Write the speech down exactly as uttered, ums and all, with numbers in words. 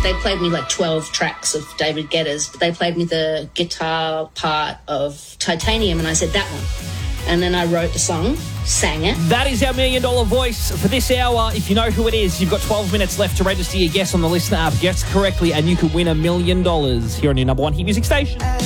they played me like twelve tracks of David Guetta's, but they played me the guitar part of Titanium, and I said, that one. And then I wrote the song, sang it. That is our Million Dollar Voice for this hour. If you know who it is, you've got twelve minutes left to register your guess on the Listener app. Guess correctly, and you could win a million dollars here on your number one hit music station.